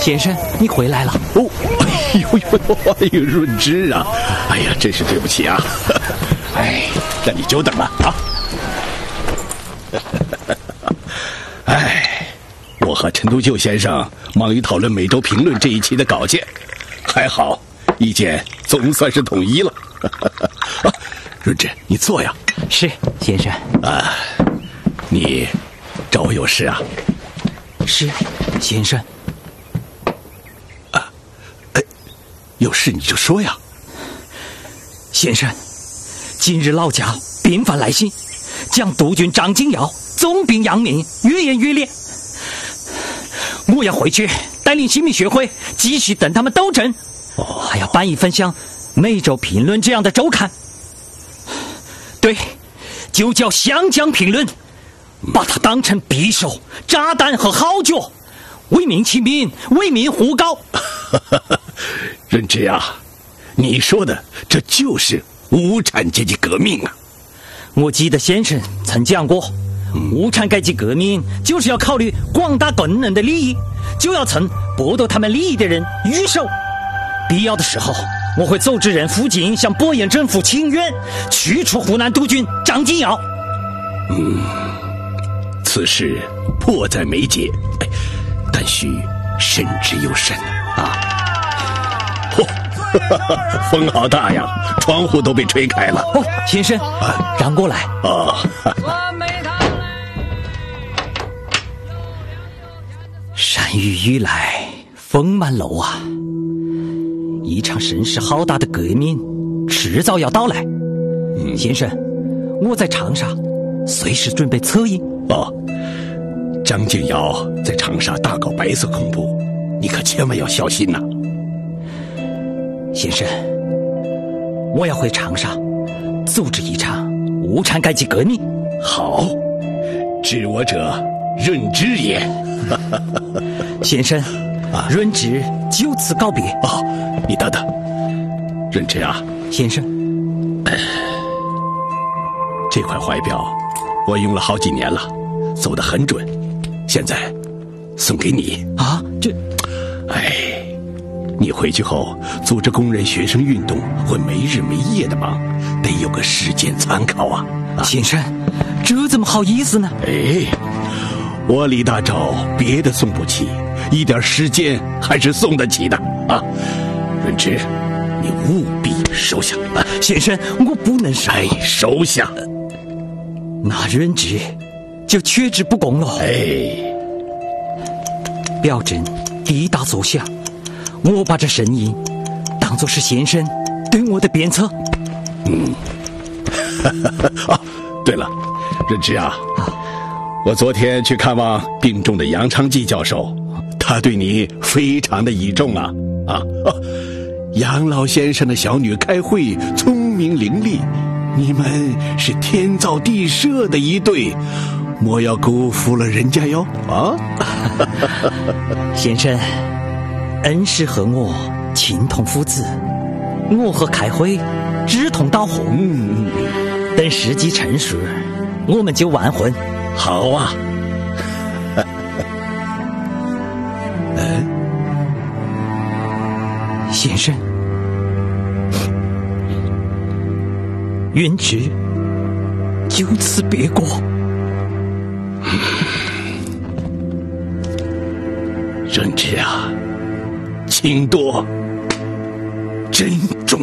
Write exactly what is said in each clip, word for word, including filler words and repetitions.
先生，你回来了。 哦，哎呦呦，哎呦，润之啊，哎呀，真是对不起啊，哎，让你久等了啊。哎，我和陈独秀先生忙于讨论每周评论这一期的稿件，还好，意见总算是统一了。啊，润之，你坐呀。 是，先生。 啊，你找我有事啊？ 是，先生。 啊，哎，有事你就说呀。 先生，今日老家频繁来信，将督军张景耀总兵杨明越演越烈。我要回去带领新民学会继续跟他们斗争，哦、还要办一份像每周评论这样的周刊。对，就叫湘江评论，把它当成匕首、炸弹和号角，为民请命，为民呼告。 润之啊，你说的这就是无产阶级革命啊！ 我记得先生曾讲过，无产阶级革命就是要考虑广大工人的利益，就要从剥夺他们利益的人御手。必要的时候，我会组织人赴京向博彦政府请愿，驱除湖南督军张景耀。 嗯，此事迫在眉睫，哎，但需慎之又慎啊！嚯、哦，风好大呀，窗户都被吹开了。 哦，先生，啊、让过来。 哦。 山雨欲来风满楼啊，一场声势浩大的革命迟早要到来。嗯、先生，我在长沙随时准备策应。 哦，张景耀在长沙大搞白色恐怖，你可千万要小心呐、啊！ 先生，我要回长沙组织一场无产阶级革命。 好，知我者润之也。 先生，啊，润之就此告别。 哦，你等等，润之啊， 先生， 这块怀表我用了好几年了，走得很准，现在送给你啊。这， 哎，你回去后组织工人学生运动会没日没夜的忙，得有个实践参考啊。啊先生，这怎么好意思呢？ 哎，我李大钊别的送不起，一点实践还是送得起的啊。润之，你务必收下。啊、 先生，我不能收。 哎，收下。 那润之就缺之不恭了。 哎， 表真滴答作响，我把这声音当作是先生对我的鞭策。 嗯，啊，对了，润之啊，啊我昨天去看望病重的杨昌济教授，他对你非常的倚重啊啊！哦、杨老先生的小女开慧，聪明伶俐，你们是天造地设的一对，莫要辜负了人家哟啊！ 先生，恩师和我情同父子，我和开慧志同道合，嗯，等时机成熟，我们就完婚。 好啊。 嗯，先生，润之就此别过。 润之啊，请多珍重。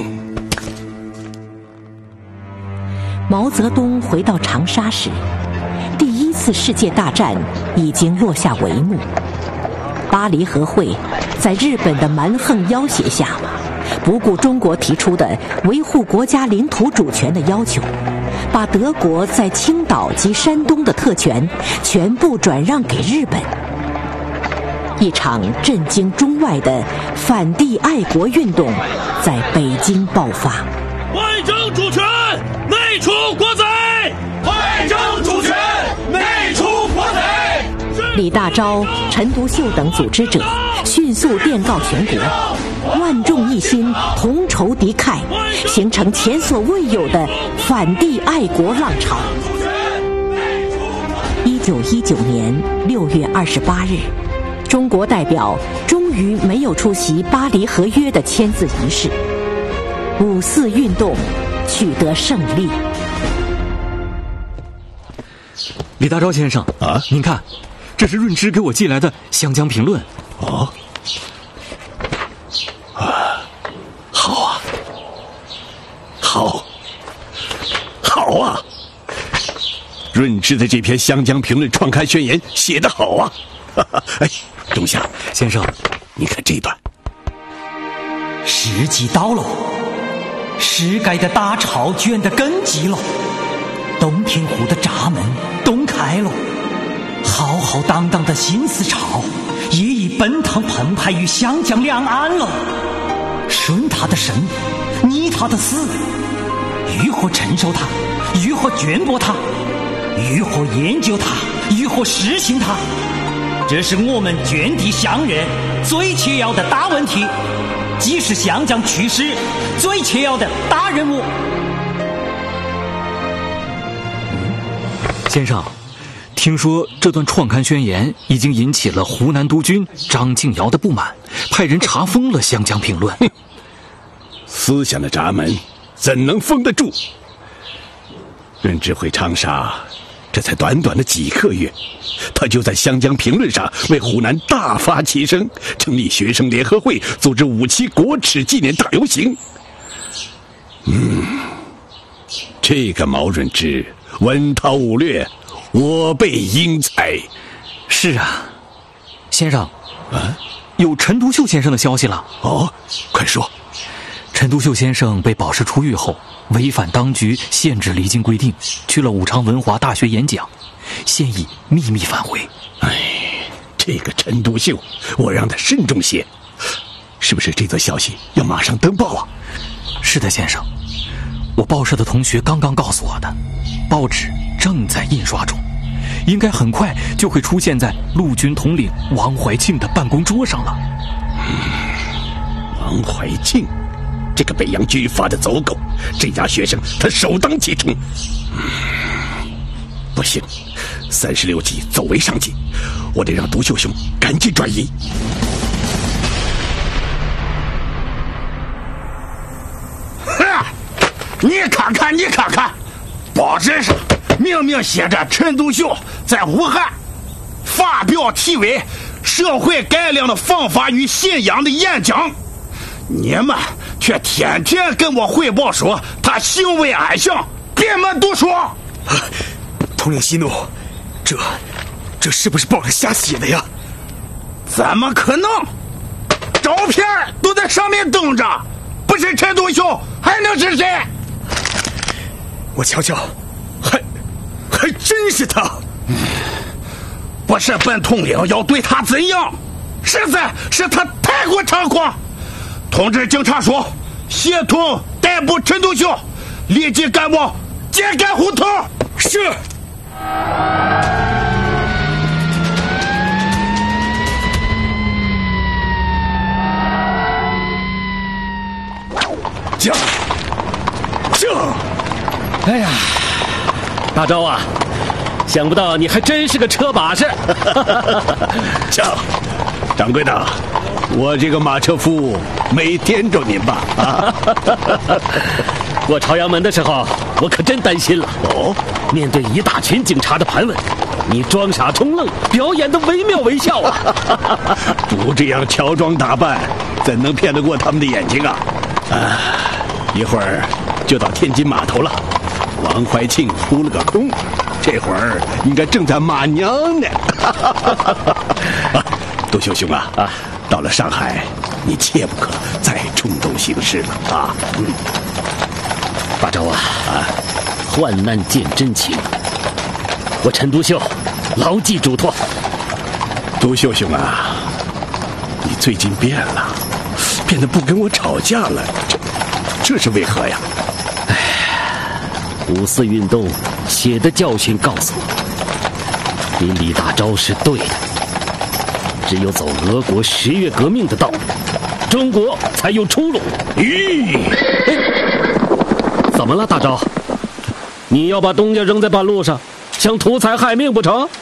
毛泽东回到长沙时，第一次世界大战已经落下帷幕。巴黎和会在日本的蛮横要挟下，不顾中国提出的维护国家领土主权的要求，把德国在青岛及山东的特权全部转让给日本。一场震惊中外的反帝爱国运动在北京爆发。 外争主权，内除国贼！外争主权，内除国贼！ 李大钊、陈独秀等组织者迅速电告全国，万众一心，同仇敌忾，形成前所未有的反帝爱国浪潮。一九一九年六月二十八日， 中国代表终于没有出席巴黎和约的签字仪式，五四运动取得胜利。 李大钊先生啊， 您看，这是润之给我寄来的《湘江评论》。 哦，啊，好啊，好，好啊！润之的这篇《湘江评论》创刊宣言写得好啊！哈哈，哎，仲夏先生， 你看这段。 时机到了，时改的大潮卷得根基了，洞庭湖的闸门洞开了，浩浩荡荡的新思潮也已奔腾澎湃于湘江两岸了。顺他的身，逆他的思，如何承受它，如何卷拨它，如何研究它，如何实行它，这是我们卷地乡人最切要的大问题，既是湘江趋势最切要的大任务。先生，听说这段创刊宣言已经引起了湖南督军张敬尧的不满，派人查封了《湘江评论》。 思想的闸门怎能封得住？润之回长沙，这才短短的几个月，他就在《湘江评论》上为湖南大发其声，成立学生联合会，组织五七国耻纪念大游行。嗯，这个毛润之文韬武略，我辈英才。 是啊，先生， 啊， 有陈独秀先生的消息了。 哦，快说。 陈独秀先生被保释出狱后，违反当局限制离京规定，去了武昌文华大学演讲，现已秘密返回。 哎，这个陈独秀，我让他慎重些。是不是这则消息要马上登报啊？ 是的，先生，我报社的同学刚刚告诉我的，报纸正在印刷中，应该很快就会出现在陆军统领王怀庆的办公桌上了。 嗯、王怀庆，这个北洋军阀的走狗，这家学生他首当其冲。嗯、不行，三十六计走为上计，我得让独秀兄赶紧转移。 你看看，你看看，报纸上明明写着陈独秀在武汉发表题为《社会改良的方法与信仰》的演讲，你们却天天跟我汇报说他行为安详，闭门读书。 统领息怒，这这是不是报纸瞎写的呀？ 怎么可能？照片都在上面登着，不是陈独秀还能是谁？ 我瞧瞧，还还真是他。 不是本统领要对他怎样，实在是他太过猖狂。通知警察说，协同逮捕陈独秀，立即赶往秸秆胡同。 是。 驾驾！ 哎呀，大钊啊，想不到你还真是个车把式。 驾，掌柜的，我这个马车夫没颠着您吧？啊！ 过朝阳门的时候，我可真担心了。 哦， 面对一大群警察的盘问，你装傻充愣，表演得惟妙惟肖啊！ 不这样乔装打扮，怎能骗得过他们的眼睛啊？啊，一会儿就到天津码头了。王怀庆扑了个空，这会儿应该正在骂娘呢。啊，独秀兄啊，啊，到了上海，你切不可再冲动行事了啊！嗯， 大钊啊，啊，患难见真情，我陈独秀牢记嘱托。 独秀兄啊，你最近变了，变得不跟我吵架了，这这是为何呀？ 唉，五四运动血的教训告诉我，你李大钊是对的，只有走俄国十月革命的道路，中国才有出路。 咦， 怎么了，大钊？你要把东家扔在半路上，想图财害命不成？